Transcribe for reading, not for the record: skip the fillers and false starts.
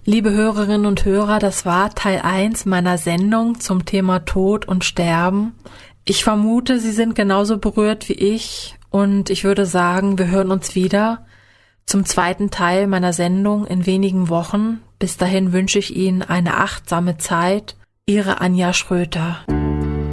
Liebe Hörerinnen und Hörer, das war Teil 1 meiner Sendung zum Thema Tod und Sterben. Ich vermute, Sie sind genauso berührt wie ich und ich würde sagen, wir hören uns wieder zum zweiten Teil meiner Sendung in wenigen Wochen. Bis dahin wünsche ich Ihnen eine achtsame Zeit. Ihre Anja Schröter.